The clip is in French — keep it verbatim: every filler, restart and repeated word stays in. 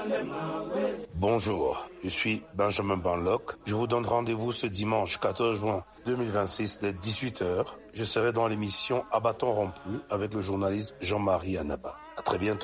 Bonjour, je suis Benjamin Banlock. Je vous donne rendez-vous ce dimanche quatorze juin deux mille vingt-six dès dix-huit heures. Je serai dans l'émission À bâton rompu avec le journaliste Jean-Marie Anaba. À très bientôt.